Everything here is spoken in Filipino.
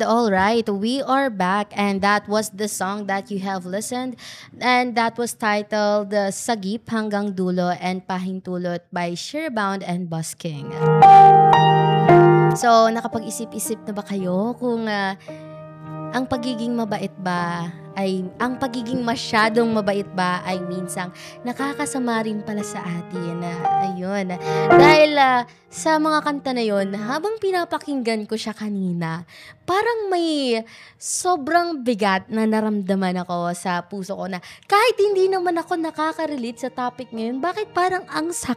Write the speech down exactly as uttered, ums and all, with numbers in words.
all right, we are back, and that was the song that you have listened, and that was titled uh, Sagip Hanggang Dulo and Pahintulot by Sheerbound and Busking. So, nakapag-isip-isip na ba kayo kung ah, ang pagiging mabait ba ay, ang pagiging masyadong mabait ba ay minsang nakakasama rin pala sa atin? Ah, ayun. Dahil ah, sa mga kanta na yon, habang pinapakinggan ko siya kanina, parang may sobrang bigat na naramdaman ako sa puso ko na kahit hindi naman ako nakaka-relate sa topic ngayon, bakit parang ang sakit